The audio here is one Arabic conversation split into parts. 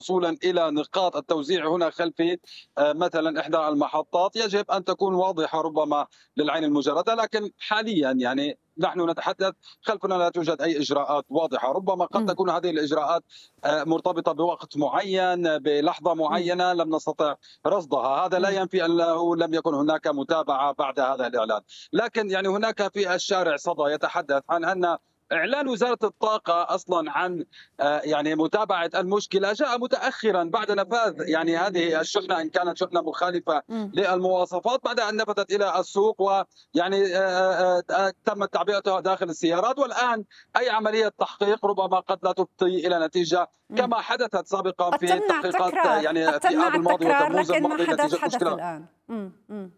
وصولا إلى نقاط التوزيع هنا خلف مثلا إحدى المحطات يجب أن تكون واضحة ربما للعين المجردة، لكن حاليا يعني نحن نتحدث خلفنا لا توجد أي إجراءات واضحة. ربما قد إمم، تكون هذه الإجراءات مرتبطة بوقت معين بلحظة إمم، معينة لم نستطع رصدها. هذا لا إمم، ينفي أنه لم يكن هناك متابعة بعد هذا الإعلان، لكن يعني هناك في الشارع صدى يتحدث عن أن إعلان وزارة الطاقة أصلا عن يعني متابعة المشكلة جاء متأخرا بعد نفاذ يعني هذه الشحنة، إن كانت شحنة مخالفة إمم. للمواصفات، بعد أن نفذت إلى السوق ويعني تمت تعبئتها داخل السيارات. والآن أي عملية تحقيق ربما قد لا تفضي إلى نتيجة إمم. كما حدثت سابقا قد في تمنع التحقيقات التكرار، قد يعني في تمنع آب الماضي التكرار، وتموز لكن ما الماضي حدث نتيجة حدث مشكلة. الآن. إمم، إمم،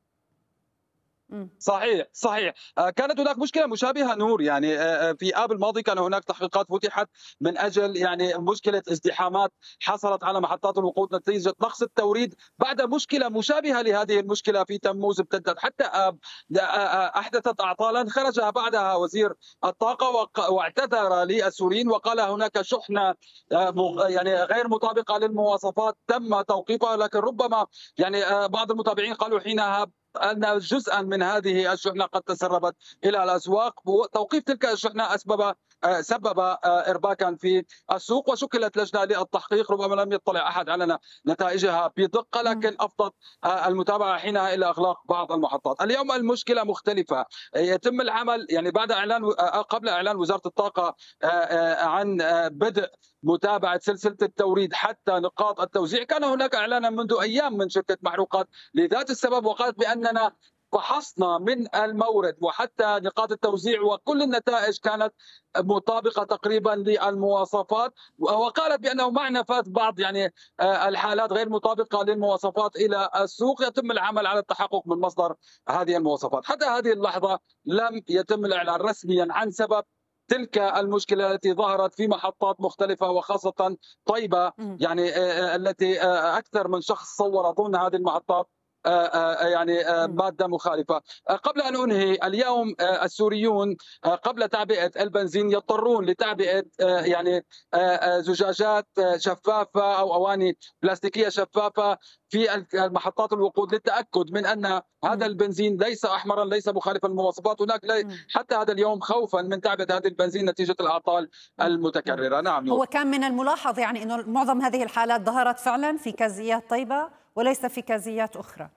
إمم، صحيح، صحيح. كانت هناك مشكلة مشابهة نور، يعني في آب الماضي كان هناك تحقيقات فتحت من أجل يعني مشكلة ازدحامات حصلت على محطات الوقود نتيجة نقص التوريد، بعد مشكلة مشابهة لهذه المشكلة في تموز امتدت حتى آب، أحدثت أعطالا خرج بعدها وزير الطاقة واعتذر للسوريين وقال هناك شحنة يعني غير مطابقة للمواصفات تم توقيفها، لكن ربما يعني بعض المتابعين قالوا حينها أن جزءا من هذه الشحنة قد تسربت إلى الأسواق، وتوقيف تلك الشحنة سبب إرباكا في السوق، وشكلت لجنة للتحقيق ربما لم يطلع أحد على نتائجها بدقة، إمم، لكن أفضت المتابعة حينها إلى إغلاق بعض المحطات. اليوم المشكلة مختلفة، يتم العمل يعني بعد إعلان قبل إعلان وزارة الطاقة عن بدء متابعة سلسلة التوريد حتى نقاط التوزيع، كان هناك إعلانا منذ أيام من شركة محروقات لذات السبب، وقالت بأننا فحصنا من المورد وحتى نقاط التوزيع وكل النتائج كانت مطابقة تقريبا للمواصفات، وقالت بأنه مع نفاذ بعض يعني الحالات غير مطابقة للمواصفات إلى السوق يتم العمل على التحقق من مصدر هذه المواصفات. حتى هذه اللحظة لم يتم الإعلان رسميا عن سبب تلك المشكلة التي ظهرت في محطات مختلفة وخاصة طيبة، إمم، يعني التي أكثر من شخص صور ضمن هذه المحطات يعني إمم، مادة مخالفة. قبل أن أنهي، اليوم السوريون قبل تعبئة البنزين يضطرون لتعبئة يعني زجاجات شفافة أو أواني بلاستيكية شفافة في المحطات الوقود للتأكد من أن هذا إمم، البنزين ليس أحمرا ليس مخالفا للمواصفات. هناك إمم، حتى هذا اليوم خوفا من تعبئة هذه البنزين نتيجة الأعطال إمم، إمم. المتكررة. نعم نور. هو كان من الملاحظ يعني إنه معظم هذه الحالات ظهرت فعلًا في كازيات طيبة وليس في كازيات أخرى.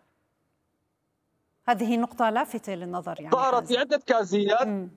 هذه نقطة لافتة للنظر يعني ظهرت في حازم. عدة كازيات، إمم،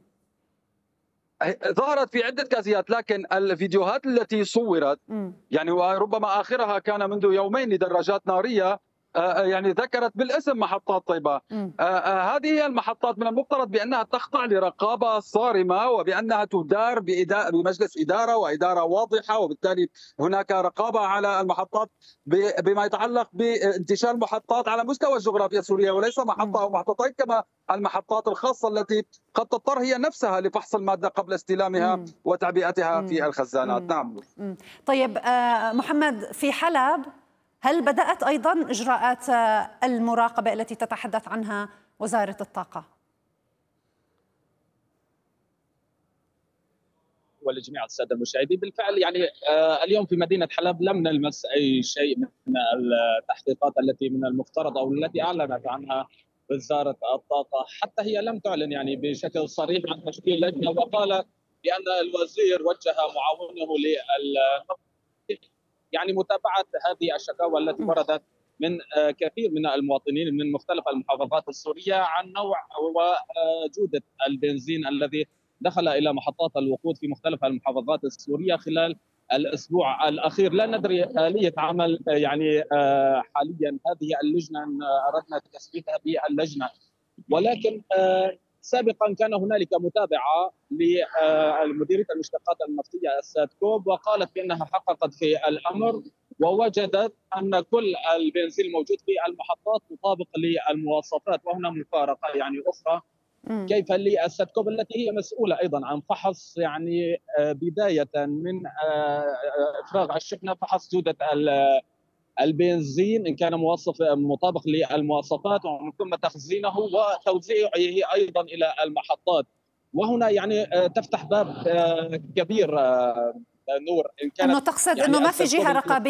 ظهرت في عدة كازيات، لكن الفيديوهات التي صورت إمم، يعني وربما آخرها كان منذ يومين لدراجات نارية يعني ذكرت بالاسم محطات طيبة. إمم، هذه هي المحطات من المفترض بأنها تخضع لرقابة صارمة وبأنها تدار بمجلس إدارة وإدارة واضحة، وبالتالي هناك رقابة على المحطات بما يتعلق بانتشار المحطات على مستوى الجغرافيا السورية، وليس إمم، محطة أو محطتين كما المحطات الخاصة التي قد تضطر هي نفسها لفحص المادة قبل استلامها إمم، وتعبئتها في إمم، الخزانات. إمم، نعم. إمم. طيب محمد، في حلب هل بدأت أيضًا إجراءات المراقبة التي تتحدث عنها وزارة الطاقة؟ ولجميع الساده المشاهدين بالفعل يعني اليوم في مدينه حلب لم نلمس اي شيء من التحقيقات التي من المفترض او التي اعلنت عنها وزاره الطاقه، حتى هي لم تعلن يعني بشكل صريح عن تشكيل لجنه، وقال بان الوزير وجه معاونه يعني متابعه هذه الشكاوى التي إمم، وردت من كثير من المواطنين من مختلف المحافظات السوريه عن نوع وجوده البنزين الذي دخل الى محطات الوقود في مختلف المحافظات السوريه خلال الاسبوع الاخير. لا ندري اليه عمل يعني حاليا هذه اللجنه اردنا تثبيتها باللجنه، ولكن سابقا كان هنالك متابعه لمديريه المشتقات النفطيه السادكوب، وقالت بانها حققت في الامر ووجدت ان كل البنزين الموجود في المحطات مطابق للمواصفات. وهنا مفارقه يعني اخرى، إمم، كيف للسادكوب التي هي مسؤوله ايضا عن فحص يعني بدايه من افراغ الشحنه، فحص جوده البنزين ان كان مطابق للمواصفات، ومن ثم تخزينه وتوزيعه ايضا الى المحطات. وهنا يعني تفتح باب كبير نور، إن كانت انه تقصد يعني انه ما في جهه التلفون رقابيه